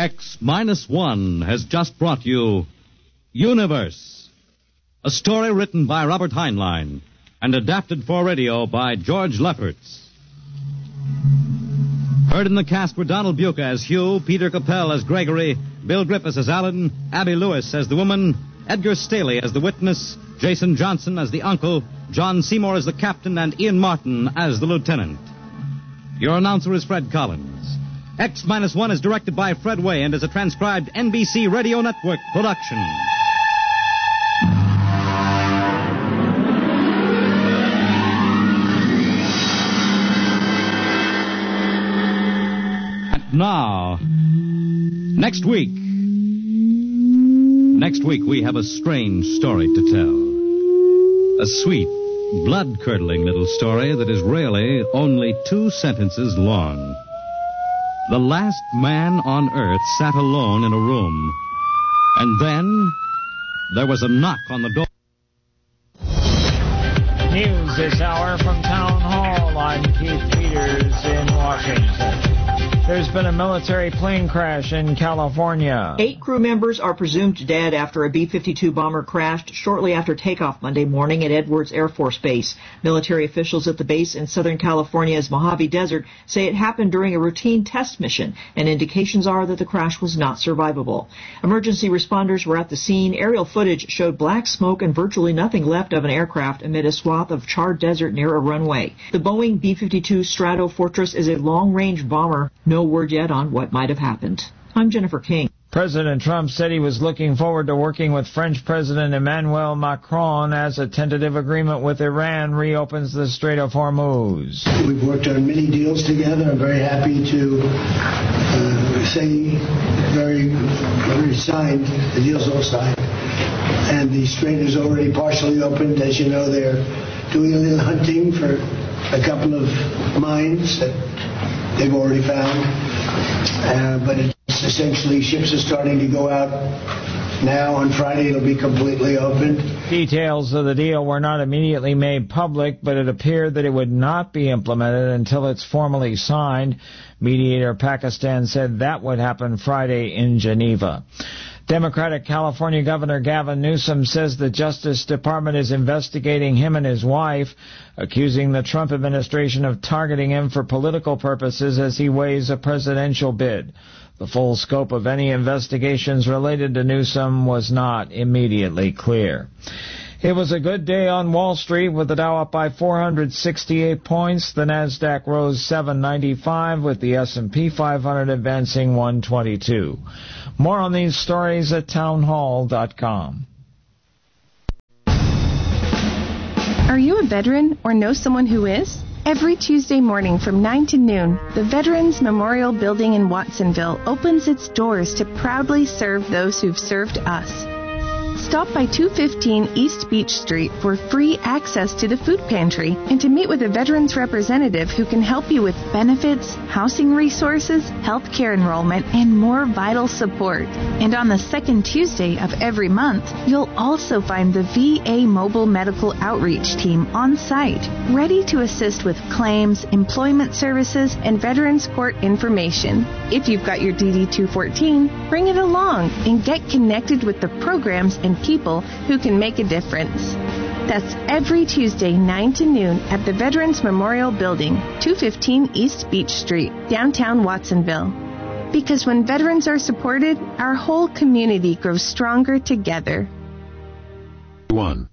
X-1 has just brought you Universe, a story written by Robert Heinlein and adapted for radio by George Lefferts. Heard in the cast were Donald Buca as Hugh, Peter Capell as Gregory, Bill Griffiths as Alan, Abby Lewis as the woman, Edgar Staley as the witness, Jason Johnson as the uncle, John Seymour as the captain, and Ian Martin as the lieutenant. Your announcer is Fred Collins. X-1 is directed by Fred Way and is a transcribed NBC Radio Network production. And now, next week we have a strange story to tell. A sweet, blood-curdling little story that is really only 2 sentences long. The last man on Earth sat alone in a room. And then there was a knock on the door. News this hour from Town Hall. I'm Keith Peters in Washington. There's been a military plane crash in California. 8 crew members are presumed dead after a B-52 bomber crashed shortly after takeoff Monday morning at Edwards Air Force Base. Military officials at the base in Southern California's Mojave Desert say it happened during a routine test mission, and indications are that the crash was not survivable. Emergency responders were at the scene. Aerial footage showed black smoke and virtually nothing left of an aircraft amid a swath of charred desert near a runway. The Boeing B-52 Stratofortress is a long-range bomber. No word yet on what might have happened. I'm Jennifer King. President Trump said he was looking forward to working with French President Emmanuel Macron as a tentative agreement with Iran reopens the Strait of Hormuz. We've worked on many deals together. I'm very happy to say very signed. The deal's all signed. And the strait is already partially opened. As you know, they're doing a little hunting for a couple of mines that they've already found, but it's essentially ships are starting to go out now. On Friday, it'll be completely opened. Details of the deal were not immediately made public, but it appeared that it would not be implemented until it's formally signed. Mediator Pakistan said that would happen Friday in Geneva. Democratic California Governor Gavin Newsom says the Justice Department is investigating him and his wife, accusing the Trump administration of targeting him for political purposes as he weighs a presidential bid. The full scope of any investigations related to Newsom was not immediately clear. It was a good day on Wall Street with the Dow up by 468 points. The Nasdaq rose 795 with the S&P 500 advancing 122. More on these stories at townhall.com. Are you a veteran or know someone who is? Every Tuesday morning from 9 to noon, the Veterans Memorial Building in Watsonville opens its doors to proudly serve those who've served us. Stop by 215 East Beach Street for free access to the food pantry and to meet with a veterans representative who can help you with benefits, housing resources, health care enrollment, and more vital support. And on the second Tuesday of every month, you'll also find the VA Mobile Medical Outreach Team on site, ready to assist with claims, employment services, and Veterans Court information. If you've got your DD-214, bring it along and get connected with the programs and people who can make a difference. That's every Tuesday, 9 to noon at the Veterans Memorial Building, 215 East Beach Street, downtown Watsonville. Because when veterans are supported, our whole community grows stronger together. 1.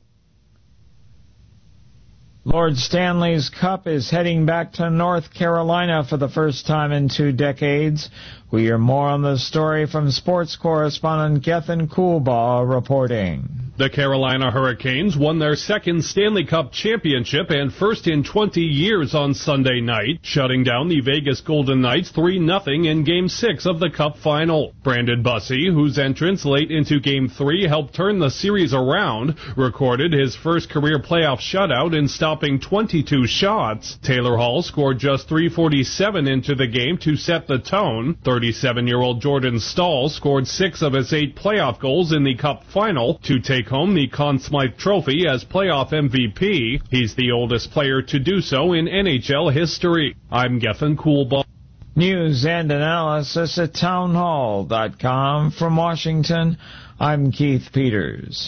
Lord Stanley's Cup is heading back to North Carolina for the first time in 2 decades. We hear more on the story from sports correspondent Gethin Coolbaugh reporting. The Carolina Hurricanes won their second Stanley Cup championship and first in 20 years on Sunday night, shutting down the Vegas Golden Knights 3-0 in Game 6 of the Cup final. Brandon Bussey, whose entrance late into Game 3 helped turn the series around, recorded his first career playoff shutout in stopping 22 shots. Taylor Hall scored just .347 into the game to set the tone. 37-year-old Jordan Staal scored 6 of his 8 playoff goals in the Cup final to take home the Conn Smythe Trophy as playoff MVP. He's the oldest player to do so in NHL history. I'm Gethin Coolbaugh. News and analysis at townhall.com. From Washington, I'm Keith Peters.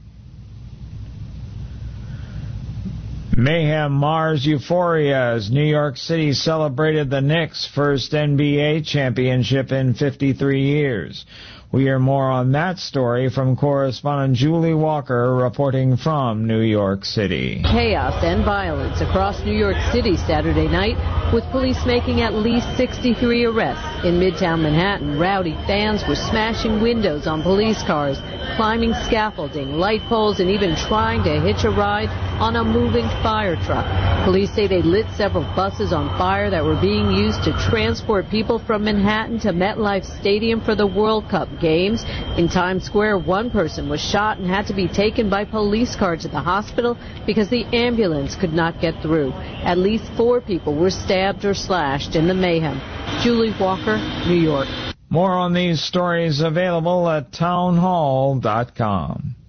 Mayhem mars euphoria as New York City celebrated the Knicks' first NBA championship in 53 years. We hear more on that story from correspondent Julie Walker reporting from New York City. Chaos and violence across New York City Saturday night, with police making at least 63 arrests. In Midtown Manhattan, rowdy fans were smashing windows on police cars, climbing scaffolding, light poles, and even trying to hitch a ride on a moving fire truck. Police say they lit several buses on fire that were being used to transport people from Manhattan to MetLife Stadium for the World Cup games. In Times Square, one person was shot and had to be taken by police car to the hospital because the ambulance could not get through. At least 4 people were stabbed or slashed in the mayhem. Julie Walker, New York. More on these stories available at townhall.com.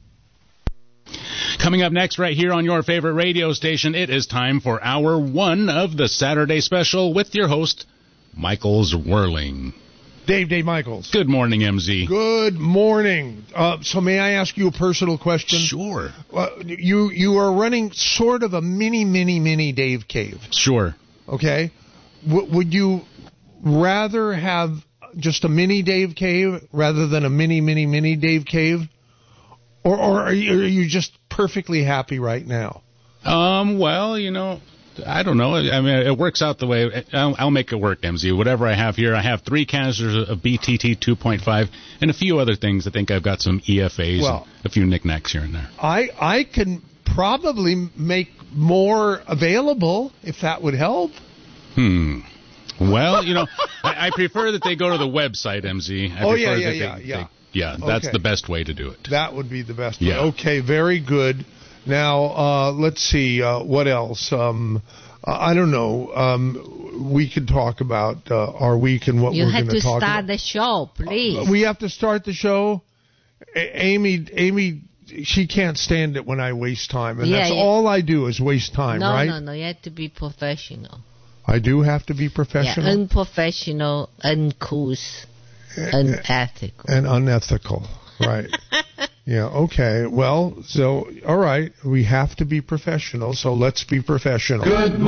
Coming up next right here on your favorite radio station, it is time for Hour 1 of the Saturday Special with your host, Michael Zwirling. Dave Michaels. Good morning, MZ. Good morning. So may I ask you a personal question? Sure. You are running sort of a mini Dave Cave. Sure. Okay. Would you rather have just a mini Dave Cave rather than a mini Dave Cave? Or are you just perfectly happy right now? Well, I don't know. I mean, it works out the way. I'll make it work, MZ. Whatever I have here, I have 3 canisters of BTT 2.5 and a few other things. I think I've got some EFAs and a few knickknacks here and there. I can probably make more available if that would help. Well, I prefer that they go to the website, MZ. Yeah, that's the best way to do it. That would be the best way. Yeah. Okay, very good. Now, let's see, what else? I don't know. We could talk about our week and what we're going to talk about. You have to start the show, please. We have to start the show? Amy, she can't stand it when I waste time. And that's all I do is waste time, right? No. You have to be professional. I do have to be professional? Yeah, unprofessional, uncouth, unethical. And unethical, right. Yeah, okay. Well, so, all right. We have to be professional, so let's be professional. Good